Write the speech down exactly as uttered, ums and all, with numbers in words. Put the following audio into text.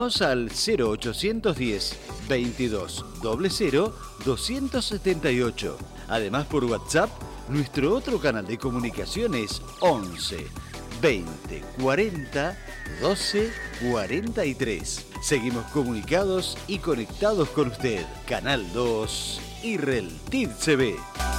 Al cero ochocientos diez, veintidós, cero cero, doscientos setenta y ocho. Además, por WhatsApp, nuestro otro canal de comunicación es once, veinte, cuarenta, doce, cuarenta y tres. Seguimos comunicados y conectados con usted. Canal dos y Reltiv C V.